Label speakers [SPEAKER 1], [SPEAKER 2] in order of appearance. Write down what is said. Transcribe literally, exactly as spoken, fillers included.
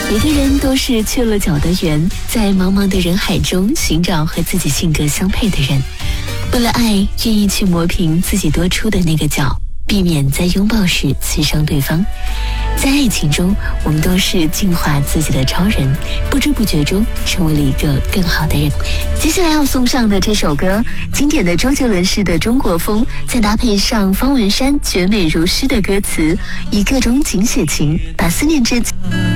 [SPEAKER 1] 每个人都是缺了角的圆，在茫茫的人海中寻找和自己性格相配的人。为了爱，愿意去磨平自己多出的那个角，避免在拥抱时刺伤对方。在爱情中，我们都是净化自己的超人，不知不觉中成为了一个更好的人。接下来要送上的这首歌，经典的周杰伦式的中国风，再搭配上方文山绝美如诗的歌词，以各种景写情，把思念之情